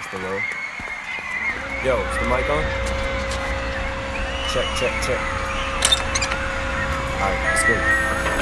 Still low. Yo, is the mic on? Check, check, check. Alright, let's go.